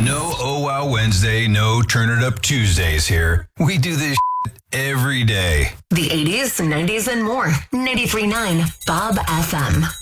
No Oh Wow Wednesday, no Turn It Up Tuesdays here. We do this every day. The 80s, 90s, and more. 93.9 Bob FM.